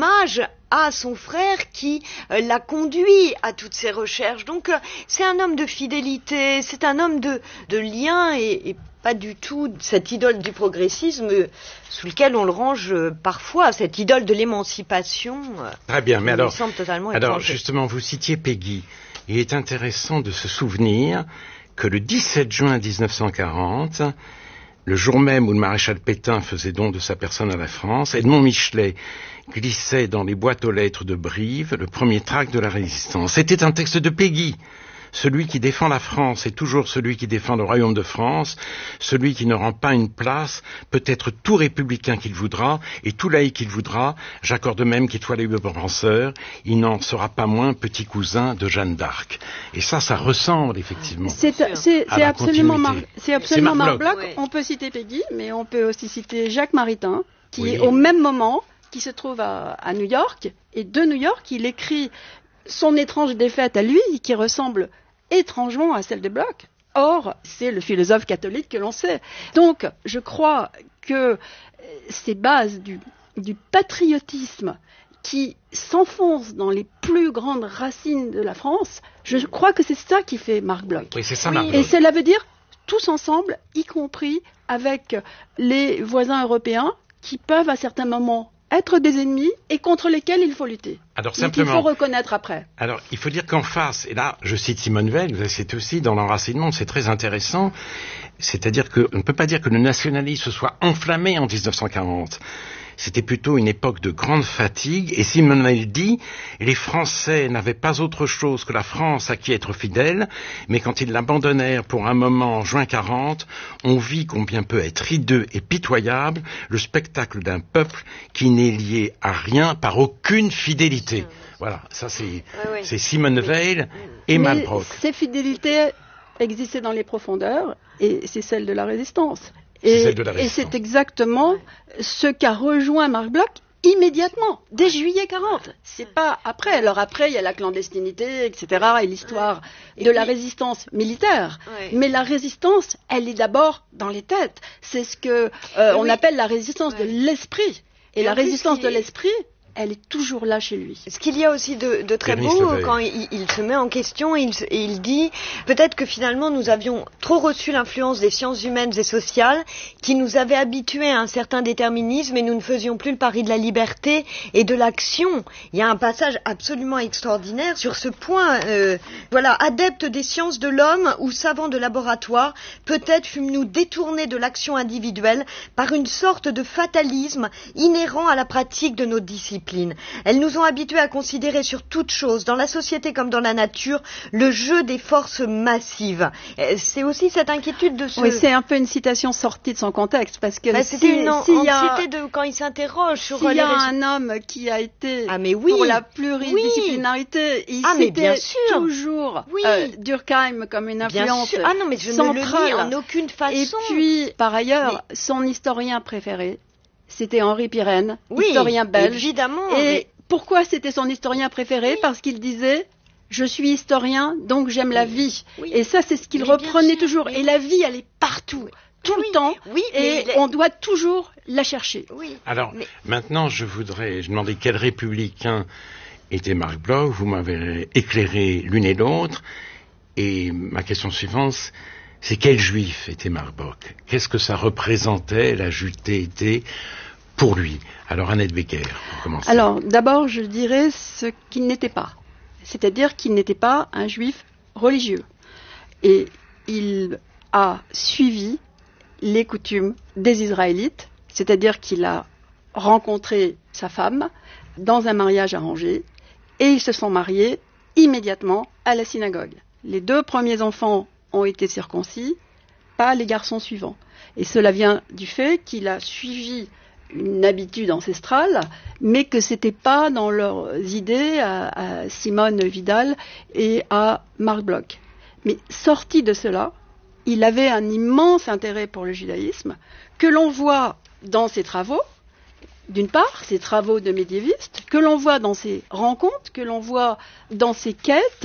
hommage à son frère qui l'a conduit à toutes ces recherches. Donc c'est un homme de fidélité, c'est un homme de lien et pas du tout cette idole du progressisme sous lequel on le range parfois, cette idole de l'émancipation. Très bien, mais alors, semble totalement étranger. Justement, vous citiez Péguy. Il est intéressant de se souvenir que le 17 juin 1940, le jour même où le maréchal Pétain faisait don de sa personne à la France, Edmond Michelet glissait dans les boîtes aux lettres de Brive le premier tract de la Résistance. C'était un texte de Péguy. Celui qui défend la France est toujours celui qui défend le royaume de France. Celui qui ne rend pas une place peut être tout républicain qu'il voudra et tout laïc qu'il voudra. J'accorde même qu'il soit libre penseur. Il n'en sera pas moins petit cousin de Jeanne d'Arc. Et ça ressemble effectivement c'est absolument Marc Bloch. Oui. On peut citer Péguy, mais on peut aussi citer Jacques Maritain, qui est au même moment, qui se trouve à New York. Et de New York, il écrit son étrange défaite à lui, qui ressemble étrangement à celle de Bloch. Or, c'est le philosophe catholique que l'on sait. Donc, je crois que ces bases du patriotisme qui s'enfoncent dans les plus grandes racines de la France, je crois que c'est ça qui fait Marc Bloch. Oui, c'est ça, Marc Bloch. Et cela veut dire tous ensemble, y compris avec les voisins européens, qui peuvent à certains moments être des ennemis et contre lesquels il faut lutter. Alors, mais qu'il faut reconnaître après. Alors, il faut dire qu'en face, et là, je cite Simone Veil, c'est aussi dans l'enracinement, c'est très intéressant, c'est-à-dire qu'on ne peut pas dire que le nationalisme soit enflammé en 1940. C'était plutôt une époque de grande fatigue, et Simone Veil dit, les Français n'avaient pas autre chose que la France à qui être fidèles, mais quand ils l'abandonnèrent pour un moment en juin 40, on vit combien peut être hideux et pitoyable le spectacle d'un peuple qui n'est lié à rien par aucune fidélité. Voilà, ça c'est Simone Veil et Marc Bloch. Ces fidélités existaient dans les profondeurs, et c'est celle de la résistance. Et c'est exactement ce qu'a rejoint Marc Bloch immédiatement, dès juillet 40. C'est pas après. Alors après, il y a la clandestinité, etc., et l'histoire de la résistance militaire. Oui. Mais la résistance, elle est d'abord dans les têtes. C'est ce que on appelle la résistance de l'esprit. Et la résistance de l'esprit, elle est toujours là chez lui. Ce qu'il y a aussi de très beau quand il se met en question et il dit peut-être que finalement nous avions trop reçu l'influence des sciences humaines et sociales qui nous avaient habitués à un certain déterminisme et nous ne faisions plus le pari de la liberté et de l'action. Il y a un passage absolument extraordinaire sur ce point. Adeptes des sciences de l'homme ou savants de laboratoire, peut-être fûmes-nous détournés de l'action individuelle par une sorte de fatalisme inhérent à la pratique de nos disciplines. Elles nous ont habitués à considérer sur toute chose, dans la société comme dans la nature, le jeu des forces massives. C'est aussi cette inquiétude de ce... Oui, c'est un peu une citation sortie de son contexte, parce que c'était une anxiété quand il s'interroge sur s'il y a un homme qui a été pour la pluridisciplinarité, il citait toujours Durkheim comme une influence centrale. Ah non, mais je ne le nie en aucune façon. Et puis, par ailleurs, son historien préféré, c'était Henri Pirenne, historien belge. Évidemment. Et pourquoi c'était son historien préféré ? Parce qu'il disait « Je suis historien, donc j'aime la vie ». Et ça, c'est ce qu'il reprenait toujours. Et la vie, elle est partout, tout le temps, et on doit toujours la chercher. Alors, maintenant, je demander quel républicain était Marc Bloch. Vous m'avez éclairé l'une et l'autre. Et ma question suivante, c'est quel juif était Marc Bloch ? Qu'est-ce que ça représentait, la judaïté, pour lui ? Alors, Annette Becker, pour commencer. Alors, d'abord, je dirais ce qu'il n'était pas. C'est-à-dire qu'il n'était pas un juif religieux. Et il a suivi les coutumes des Israélites, c'est-à-dire qu'il a rencontré sa femme dans un mariage arrangé, et ils se sont mariés immédiatement à la synagogue. Les 2 premiers enfants ont été circoncis, pas les garçons suivants. Et cela vient du fait qu'il a suivi une habitude ancestrale, mais que c'était pas dans leurs idées à Simone Vidal et à Marc Bloch. Mais sorti de cela, il avait un immense intérêt pour le judaïsme, que l'on voit dans ses travaux, d'une part, ses travaux de médiéviste, que l'on voit dans ses rencontres, que l'on voit dans ses quêtes.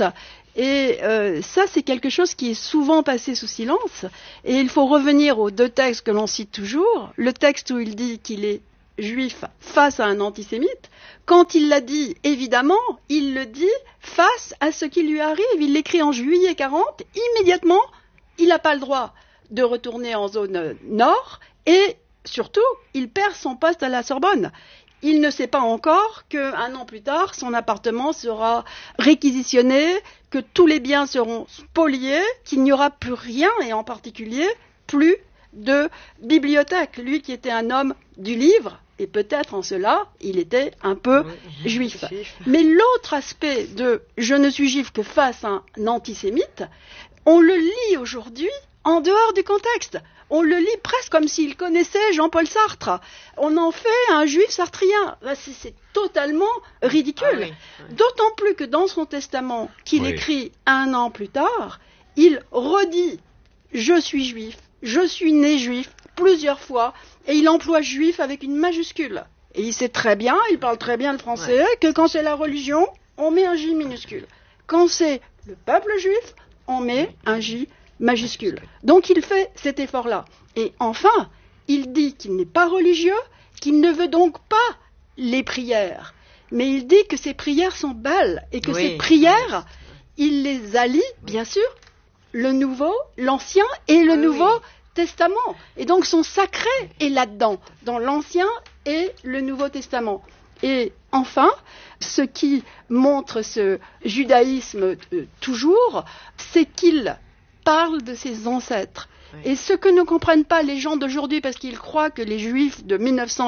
Et ça, c'est quelque chose qui est souvent passé sous silence. Et il faut revenir aux 2 textes que l'on cite toujours. Le texte où il dit qu'il est juif face à un antisémite. Quand il l'a dit, évidemment, il le dit face à ce qui lui arrive. Il l'écrit en juillet 40, immédiatement, il n'a pas le droit de retourner en zone nord et surtout, il perd son poste à la Sorbonne. Il ne sait pas encore qu'un an plus tard, son appartement sera réquisitionné, que tous les biens seront spoliés, qu'il n'y aura plus rien, et en particulier, plus de bibliothèque. Lui qui était un homme du livre, et peut-être en cela, il était un peu juif. Mais l'autre aspect de « je ne suis juif que face à un antisémite », on le lit aujourd'hui en dehors du contexte. On le lit presque comme s'il connaissait Jean-Paul Sartre. On en fait un juif sartrien. C'est totalement ridicule. Ah oui. D'autant plus que dans son testament, qu'il écrit 1 an plus tard, il redit « je suis juif, je suis né juif » plusieurs fois, et il emploie juif avec une majuscule. Et il sait très bien, il parle très bien le français, que quand c'est la religion, on met un J minuscule. Quand c'est le peuple juif, on met un J majuscule. Donc il fait cet effort-là. Et enfin, il dit qu'il n'est pas religieux, qu'il ne veut donc pas les prières. Mais il dit que ces prières sont belles et que ces prières, il les allie, bien sûr, le Nouveau, l'Ancien et le Nouveau Testament. Et donc son sacré est là-dedans, dans l'Ancien et le Nouveau Testament. Et enfin, ce qui montre ce judaïsme toujours, c'est qu'il parle de ses ancêtres. Et ce que ne comprennent pas les gens d'aujourd'hui, parce qu'ils croient que les Juifs de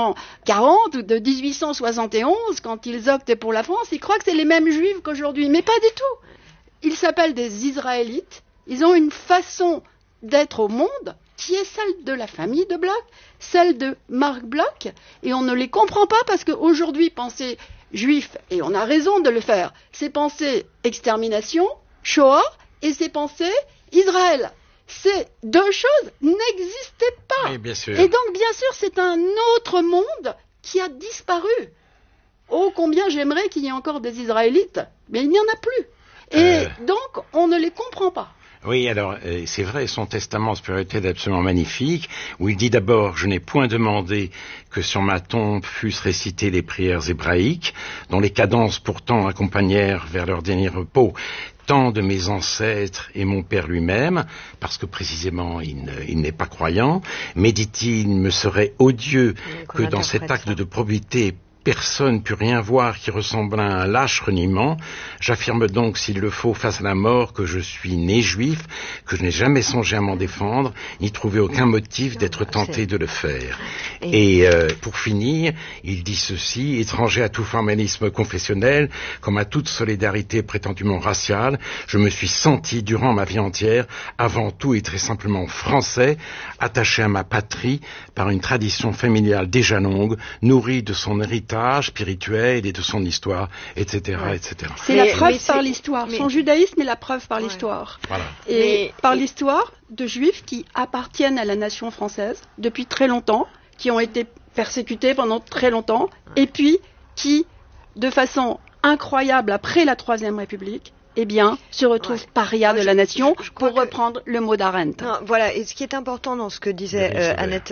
1940 ou de 1871, quand ils optent pour la France, ils croient que c'est les mêmes Juifs qu'aujourd'hui. Mais pas du tout. Ils s'appellent des Israélites. Ils ont une façon d'être au monde qui est celle de la famille de Bloch, celle de Marc Bloch. Et on ne les comprend pas parce qu'aujourd'hui, penser juif, et on a raison de le faire, c'est penser extermination, Shoah, et c'est penser Israël. Ces deux choses n'existaient pas. Oui, bien sûr. Et donc, bien sûr, c'est un autre monde qui a disparu. Oh, combien j'aimerais qu'il y ait encore des Israélites, mais il n'y en a plus. Et donc, on ne les comprend pas. Oui, alors, c'est vrai, son testament spirituel est absolument magnifique, où il dit d'abord « Je n'ai point demandé que sur ma tombe fussent récitées les prières hébraïques, dont les cadences pourtant accompagnèrent vers leur dernier repos tant de mes ancêtres et mon père lui-même, parce que précisément il n'est pas croyant, mais dit-il, me serait odieux que dans cet acte de probité personne put rien voir qui ressemble à un lâche reniement. J'affirme donc, s'il le faut, face à la mort, que je suis né juif, que je n'ai jamais songé à m'en défendre, ni trouvé aucun motif d'être tenté de le faire. Et pour finir, il dit ceci, étranger à tout formalisme confessionnel, comme à toute solidarité prétendument raciale, je me suis senti, durant ma vie entière, avant tout et très simplement français, attaché à ma patrie par une tradition familiale déjà longue, nourrie de son héritage spirituel et de son histoire, etc., etc. C'est la preuve par l'histoire. Son judaïsme est la preuve par l'histoire. Voilà. Et par l'histoire de juifs qui appartiennent à la nation française depuis très longtemps, qui ont été persécutés pendant très longtemps, et puis qui, de façon incroyable après la Troisième République, eh bien, se retrouve paria de la nation, pour reprendre le mot d'Arendt. Non, voilà, et ce qui est important dans ce que disait Annette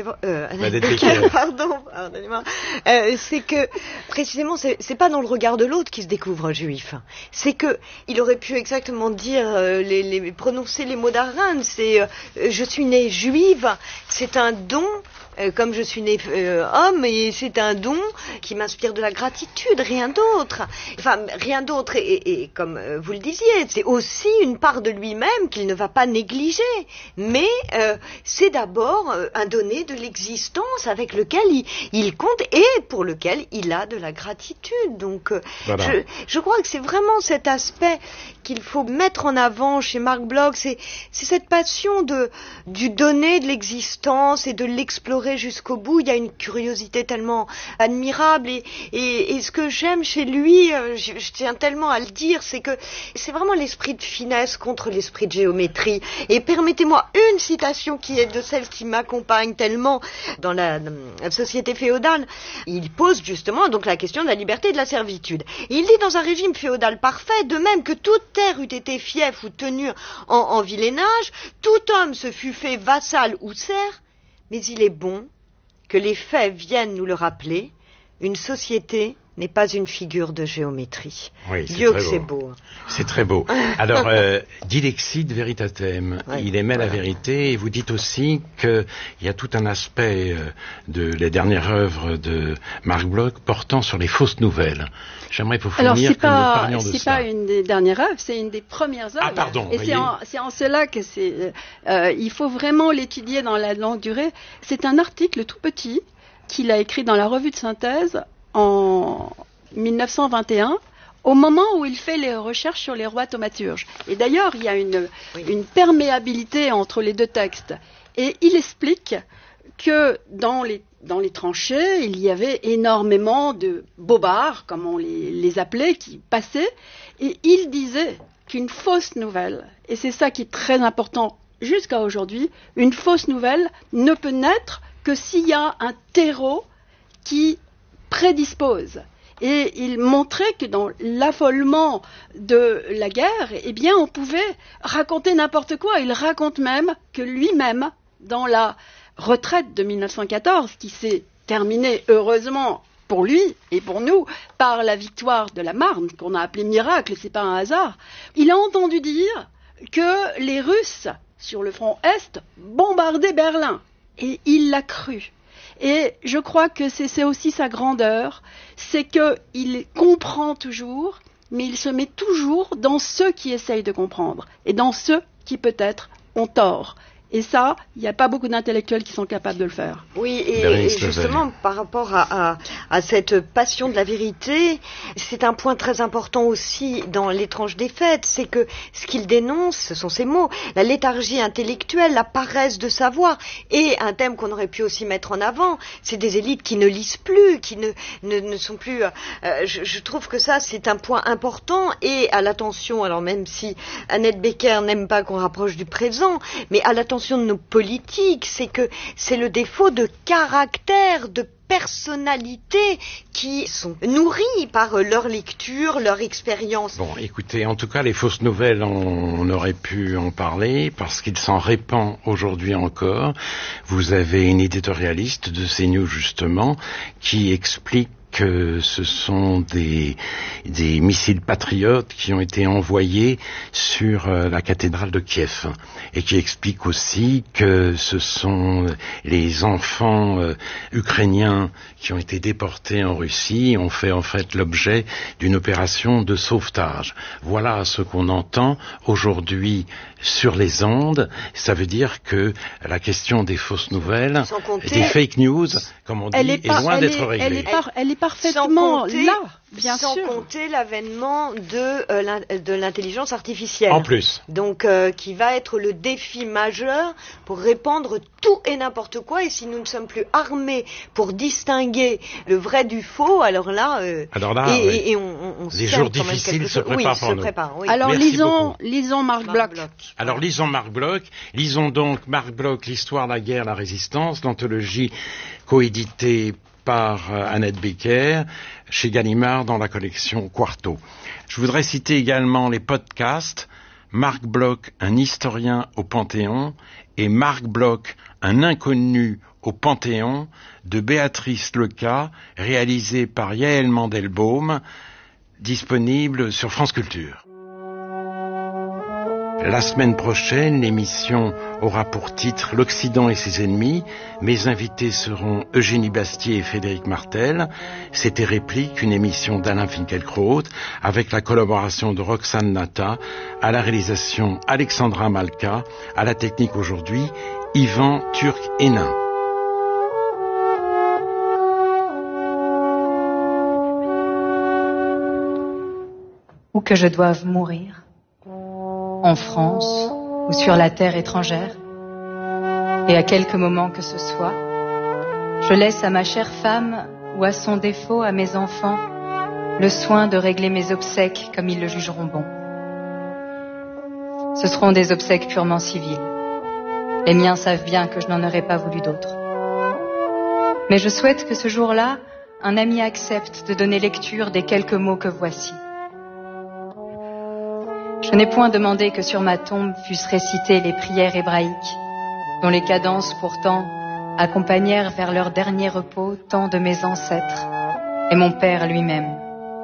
Becker, pardonnez-moi, c'est que précisément, c'est pas dans le regard de l'autre qu'il se découvre juif. C'est que il aurait pu exactement dire, prononcer les mots d'Arendt. C'est je suis né juive, c'est un don. Comme je suis né homme, et c'est un don qui m'inspire de la gratitude, rien d'autre. Enfin, rien d'autre, et comme vous le disiez, c'est aussi une part de lui-même qu'il ne va pas négliger. Mais c'est d'abord un donné de l'existence avec lequel il compte et pour lequel il a de la gratitude. Donc, voilà. Je crois que c'est vraiment cet aspect qu'il faut mettre en avant chez Marc Bloch, c'est cette passion du donner de l'existence et de l'explorer jusqu'au bout. Il y a une curiosité tellement admirable et ce que j'aime chez lui, je tiens tellement à le dire, c'est que c'est vraiment l'esprit de finesse contre l'esprit de géométrie. Et permettez-moi une citation qui est de celle qui m'accompagne tellement dans la société féodale. Il pose justement donc la question de la liberté et de la servitude. Et il dit, dans un régime féodal parfait, de même que toute terre eût été fief ou tenue en villénage, tout homme se fût fait vassal ou serf, mais il est bon que les faits viennent nous le rappeler, une société n'est pas une figure de géométrie. Oui, Dieu que c'est beau. C'est très beau. Alors, dilexit veritatem, il émet la vérité, et vous dites aussi qu'il y a tout un aspect de les dernières œuvres de Marc Bloch portant sur les fausses nouvelles. J'aimerais vous fournir que nous parlions de ça. C'est pas une des dernières œuvres, c'est une des premières œuvres. Ah pardon. Et c'est en cela que il faut vraiment l'étudier dans la longue durée. C'est un article tout petit qu'il a écrit dans la revue de synthèse en 1921, au moment où il fait les recherches sur les rois thaumaturges. Et d'ailleurs, il y a une perméabilité entre les deux textes. Et il explique que dans les tranchées, il y avait énormément de bobards, comme on les appelait, qui passaient. Et il disait qu'une fausse nouvelle, et c'est ça qui est très important jusqu'à aujourd'hui, une fausse nouvelle ne peut naître que s'il y a un terreau qui prédispose. Et il montrait que dans l'affolement de la guerre, eh bien, on pouvait raconter n'importe quoi. Il raconte même que lui-même, dans la retraite de 1914, qui s'est terminée heureusement pour lui et pour nous par la victoire de la Marne, qu'on a appelée miracle, c'est pas un hasard, il a entendu dire que les Russes, sur le front Est, bombardaient Berlin. Et il l'a cru. Et je crois que c'est aussi sa grandeur, c'est qu'il comprend toujours, mais il se met toujours dans ceux qui essayent de comprendre, et dans ceux qui peut-être ont tort. Et ça, il n'y a pas beaucoup d'intellectuels qui sont capables de le faire. Oui, et justement, par rapport à cette passion de la vérité, c'est un point très important aussi dans L'étrange défaite, c'est que ce qu'il dénonce, ce sont ces mots, la léthargie intellectuelle, la paresse de savoir, et un thème qu'on aurait pu aussi mettre en avant, c'est des élites qui ne lisent plus, qui ne sont plus... je trouve que ça, c'est un point important, et à l'attention, alors même si Annette Becker n'aime pas qu'on rapproche du présent, mais à l'attention de nos politiques, c'est que c'est le défaut de caractère, de personnalité qui sont nourries par leur lecture, leur expérience. Bon, écoutez, en tout cas, les fausses nouvelles, on aurait pu en parler parce qu'il s'en répand aujourd'hui encore. Vous avez une éditorialiste de CNews, justement, qui explique que ce sont des missiles patriotes qui ont été envoyés sur la cathédrale de Kiev et qui explique aussi que ce sont les enfants ukrainiens qui ont été déportés en Russie ont fait en fait l'objet d'une opération de sauvetage. Voilà ce qu'on entend aujourd'hui sur les ondes. Ça veut dire que la question des fausses nouvelles, des fake news, comme on dit, est loin d'être réglée. Elle est parfaitement là, bien sûr. Sans compter l'avènement de l'intelligence artificielle. En plus. Donc, qui va être le défi majeur pour répandre tout et n'importe quoi. Et si nous ne sommes plus armés pour distinguer le vrai du faux, alors là, oui. on les jours difficiles se préparent pour nous. Oui. Alors, lisons Marc Bloch. Alors, lisons Marc Bloch. Lisons donc Marc Bloch, l'histoire, la guerre, la résistance, l'anthologie coéditée par Annette Becker, chez Gallimard dans la collection Quarto. Je voudrais citer également les podcasts Marc Bloch, un historien au Panthéon, et Marc Bloch, un inconnu au Panthéon, de Béatrice Leca, réalisé par Yaël Mandelbaum, disponible sur France Culture. La semaine prochaine, l'émission aura pour titre L'Occident et ses ennemis. Mes invités seront Eugénie Bastier et Frédéric Martel. C'était Réplique, une émission d'Alain Finkielkraut, avec la collaboration de Roxane Nata, à la réalisation Alexandra Malka, à la technique aujourd'hui, Yvan Turc-Hénin. Ou que je doive mourir, en France ou sur la terre étrangère, et à quelque moment que ce soit, je laisse à ma chère femme ou à son défaut à mes enfants le soin de régler mes obsèques comme ils le jugeront bon. Ce seront des obsèques purement civiles. Les miens savent bien que je n'en aurais pas voulu d'autres. Mais je souhaite que ce jour-là, un ami accepte de donner lecture des quelques mots que voici. Je n'ai point demandé que sur ma tombe fussent récitées les prières hébraïques, dont les cadences pourtant accompagnèrent vers leur dernier repos tant de mes ancêtres et mon père lui-même.